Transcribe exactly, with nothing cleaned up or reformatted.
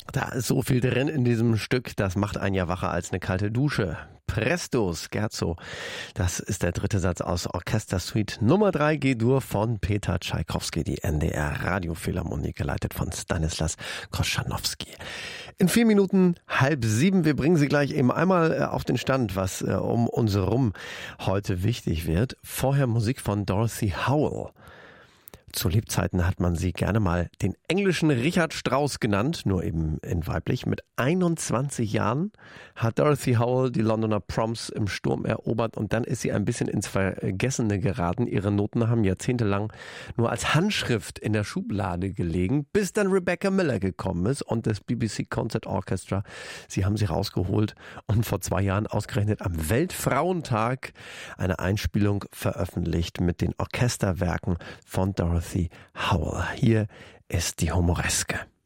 Da ist so viel drin in diesem Stück, das macht einen ja wacher als eine kalte Dusche. Presto Scherzo, das ist der dritte Satz aus Orchestersuite Nummer drei G-Dur von Peter Tschaikowski, die N D R Radiophilharmonie, geleitet von Stanislas Koschanowski. In vier Minuten halb sieben, wir bringen Sie gleich eben einmal auf den Stand, was äh, um uns herum heute wichtig wird. Vorher Musik von Dorothy Howell. Zu Lebzeiten hat man sie gerne mal den englischen Richard Strauss genannt, nur eben in weiblich. Mit einundzwanzig Jahren hat Dorothy Howell die Londoner Proms im Sturm erobert und dann ist sie ein bisschen ins Vergessene geraten. Ihre Noten haben jahrzehntelang nur als Handschrift in der Schublade gelegen, bis dann Rebecca Miller gekommen ist und das B B C Concert Orchestra. Sie haben sie rausgeholt und vor zwei Jahren ausgerechnet am Weltfrauentag eine Einspielung veröffentlicht mit den Orchesterwerken von Dorothy Howell. Hier ist die Humoreske.